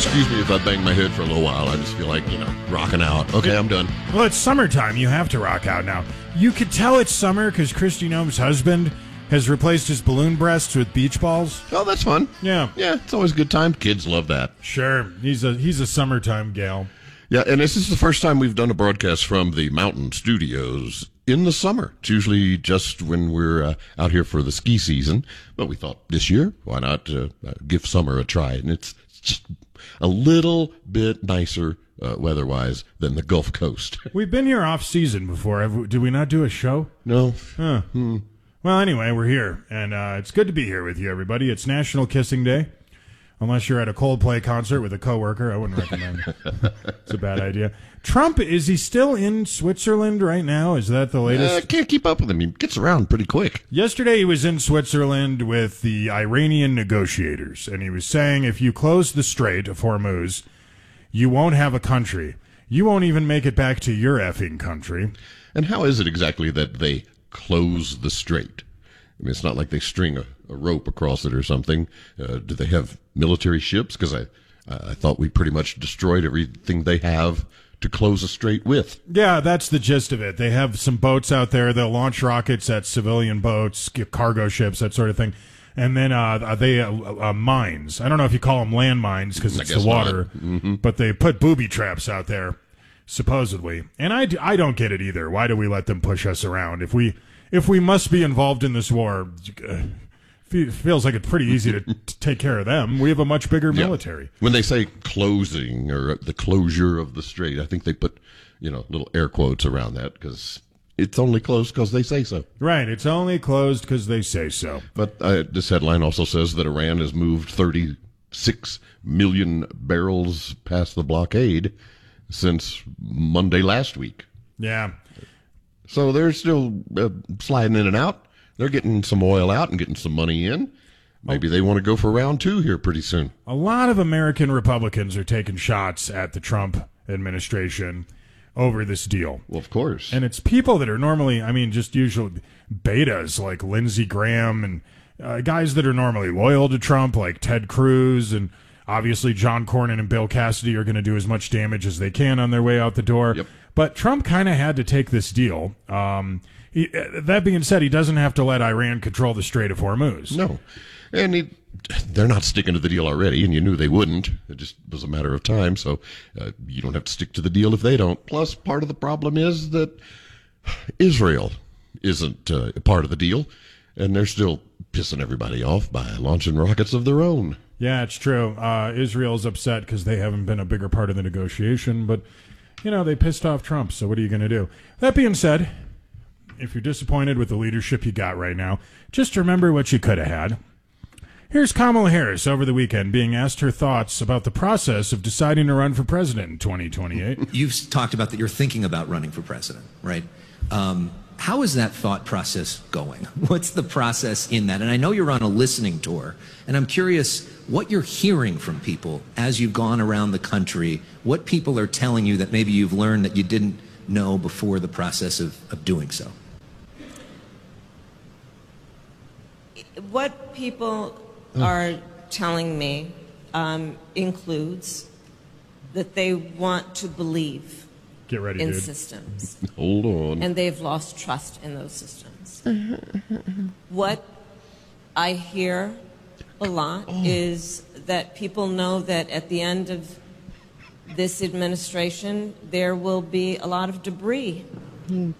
excuse me if I bang my head for a little while. I just feel like, rocking out. Okay, I'm done. Well, it's summertime. You have to rock out now. You could tell it's summer because Kristi Noem's husband has replaced his balloon breasts with beach balls. Oh, that's fun. Yeah. Yeah, it's always a good time. Kids love that. Sure. He's a summertime gal. Yeah, and this is the first time we've done a broadcast from the Mountain Studios in the summer. It's usually just when we're out here for the ski season. But we thought this year, why not give summer a try? And it's just a little bit nicer weather-wise than the Gulf Coast. We've been here off-season before. Did we not do a show? No. Huh. Well, anyway, we're here, and it's good to be here with you, everybody. It's National Kissing Day. Unless you're at a Coldplay concert with a coworker, I wouldn't recommend it. It's a bad idea. Trump, is he still in Switzerland right now? Is that the latest? I can't keep up with him. He gets around pretty quick. Yesterday he was in Switzerland with the Iranian negotiators, and he was saying if you close the Strait of Hormuz, you won't have a country. You won't even make it back to your effing country. And how is it exactly that they close the strait? I mean, it's not like they string a rope across it or something. Do they have military ships? Because I thought we pretty much destroyed everything they have to close a strait with. Yeah, that's the gist of it. They have some boats out there. They'll launch rockets at civilian boats, cargo ships, that sort of thing. And then they mines. I don't know if you call them land mines because it's the water. Mm-hmm. But they put booby traps out there, supposedly. And I don't get it either. Why do we let them push us around? If we must be involved in this war, feels like it's pretty easy to take care of them. We have a much bigger military. When they say closing or the closure of the strait, I think they put, little air quotes around that because it's only closed because they say so. Right. It's only closed because they say so. But this headline also says that Iran has moved 36 million barrels past the blockade since Monday last week. Yeah. So they're still sliding in and out. They're getting some oil out and getting some money in. Maybe they want to go for round 2 here pretty soon. A lot of American Republicans are taking shots at the Trump administration over this deal. Well, of course. And it's people that are normally, just usual betas like Lindsey Graham and guys that are normally loyal to Trump like Ted Cruz, and obviously John Cornyn and Bill Cassidy are going to do as much damage as they can on their way out the door. Yep. But Trump kind of had to take this deal. That being said, he doesn't have to let Iran control the Strait of Hormuz. No. And they're not sticking to the deal already, and you knew they wouldn't. It just was a matter of time, so you don't have to stick to the deal if they don't. Plus, part of the problem is that Israel isn't a part of the deal, and they're still pissing everybody off by launching rockets of their own. Yeah, it's true. Israel's upset because they haven't been a bigger part of the negotiation, but they pissed off Trump, so what are you going to do? That being said, if you're disappointed with the leadership you got right now, just remember what you could have had. Here's Kamala Harris over the weekend being asked her thoughts about the process of deciding to run for president in 2028. You've talked about that you're thinking about running for president, right? How is that thought process going? What's the process in that? And I know you're on a listening tour, and I'm curious what you're hearing from people as you've gone around the country, what people are telling you that maybe you've learned that you didn't know before the process of doing so. What people are telling me includes that they want to believe Get ready, in dude. systems. Hold on. And they've lost trust in those systems. What I hear a lot is that people know that at the end of this administration, there will be a lot of debris